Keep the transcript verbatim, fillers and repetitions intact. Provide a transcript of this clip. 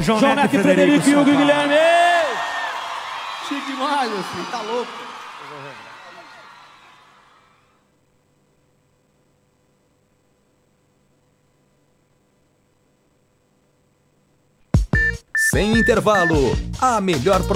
João, João Neto Neto e Frederico e Hugo e Guilherme. Chique demais, meu filho, tá louco. Sem intervalo, a melhor